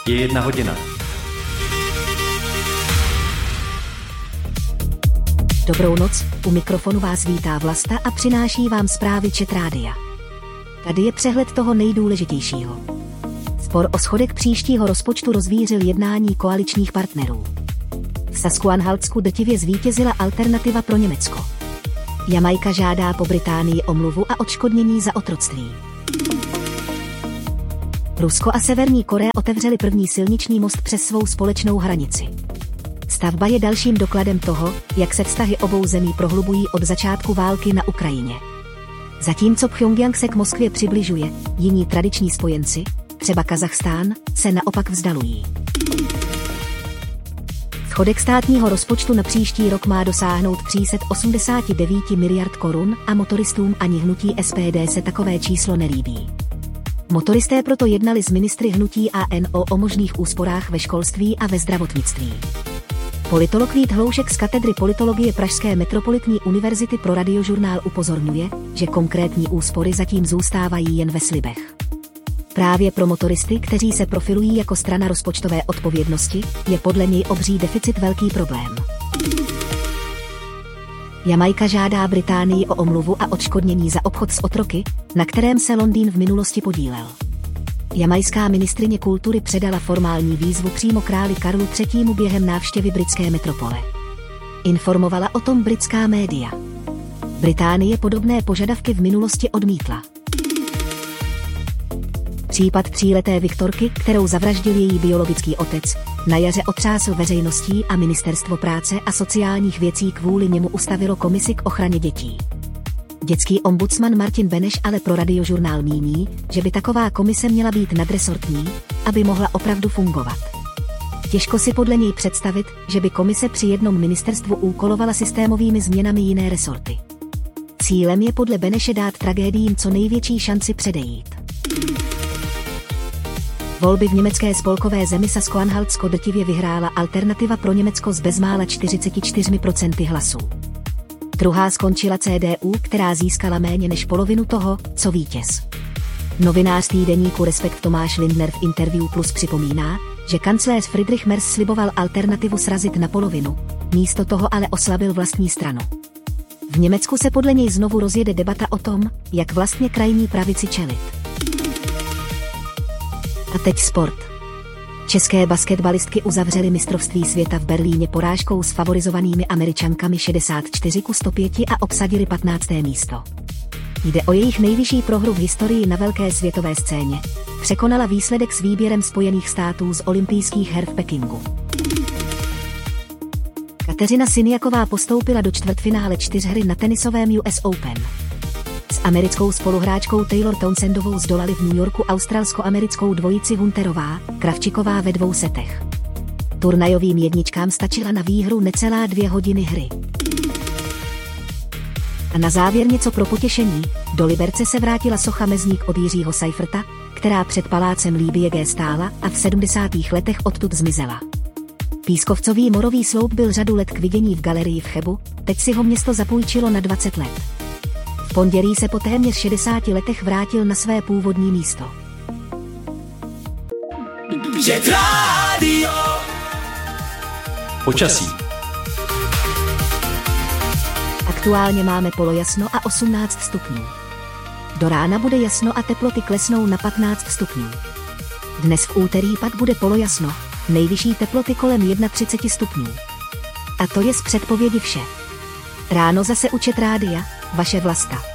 Je 1 hodina. Dobrou noc, u mikrofonu vás vítá Vlasta a přináší vám zprávy Čet Rádia. Tady je přehled toho nejdůležitějšího. Spor o schodek příštího rozpočtu rozvířil jednání koaličních partnerů. V Saskuanhaltsku drtivě zvítězila Alternativa pro Německo. Jamajka žádá po Británii omluvu a odškodnění za otroctví. Rusko a Severní Korea otevřeli první silniční most přes svou společnou hranici. Stavba je dalším dokladem toho, jak se vztahy obou zemí prohlubují od začátku války na Ukrajině. Zatímco Pchjongjang se k Moskvě přibližuje, jiní tradiční spojenci, třeba Kazachstán, se naopak vzdalují. Schodek státního rozpočtu na příští rok má dosáhnout 389 miliard korun a motoristům ani hnutí SPD se takové číslo nelíbí. Motoristé proto jednali s ministry hnutí ANO o možných úsporách ve školství a ve zdravotnictví. Politolog Vít Hloušek z katedry politologie Pražské metropolitní univerzity pro Radiožurnál upozorňuje, že konkrétní úspory zatím zůstávají jen ve slibech. Právě pro motoristy, kteří se profilují jako strana rozpočtové odpovědnosti, je podle něj obří deficit velký problém. Jamajka žádá Británii o omluvu a odškodnění za obchod s otroky, na kterém se Londýn v minulosti podílel. Jamajská ministryně kultury předala formální výzvu přímo králi Karlu III. Během návštěvy britské metropole. Informovala o tom britská média. Británie podobné požadavky v minulosti odmítla. Případ 3leté Viktorky, kterou zavraždil její biologický otec, na jaře otřásl veřejností a Ministerstvo práce a sociálních věcí kvůli němu ustavilo komisi k ochraně dětí. Dětský ombudsman Martin Beneš ale pro Radiožurnál míní, že by taková komise měla být nadresortní, aby mohla opravdu fungovat. Těžko si podle něj představit, že by komise při jednom ministerstvu úkolovala systémovými změnami jiné resorty. Cílem je podle Beneše dát tragédiím co největší šanci předejít. Volby v německé spolkové zemi Saskuanhaltsko drtivě vyhrála Alternativa pro Německo s bezmála 44% hlasů. Druhá skončila CDU, která získala méně než polovinu toho, co vítěz. Novinář týdeníku Respekt Tomáš Lindner v Interview Plus připomíná, že kancléř Friedrich Merz sliboval Alternativu srazit na polovinu, místo toho ale oslabil vlastní stranu. V Německu se podle něj znovu rozjede debata o tom, jak vlastně krajní pravici čelit. A teď sport. České basketbalistky uzavřely mistrovství světa v Berlíně porážkou s favorizovanými Američankami 64-105 a obsadili 15. místo. Jde o jejich nejvyšší prohru v historii na velké světové scéně. Překonala výsledek s výběrem Spojených států z olympijských her v Pekingu. Kateřina Siniaková postoupila do čtvrtfinále čtyřhry na tenisovém US Open. S americkou spoluhráčkou Taylor Townsendovou zdolali v New Yorku australsko-americkou dvojici Hunterová, Kravčiková ve 2 setech. Turnajovým jedničkám stačila na výhru necelá 2 hodiny hry. A na závěr něco pro potěšení, do Liberce se vrátila socha Mezník od Jiřího Seiferta, která před palácem Liebig stála a v 70. letech odtud zmizela. Pískovcový morový sloup byl řadu let k vidění v galerii v Chebu, teď si ho město zapůjčilo na 20 let. V pondělí se po téměř 60 letech vrátil na své původní místo. Čet Rádio. Počasí. Aktuálně máme polojasno a 18 stupňů. Do rána bude jasno a teploty klesnou na 15 stupňů. Dnes v úterý pak bude polojasno, nejvyšší teploty kolem 31 stupňů. A to je z předpovědi vše. Ráno zase u Čet Rádia, vaše Vlasta.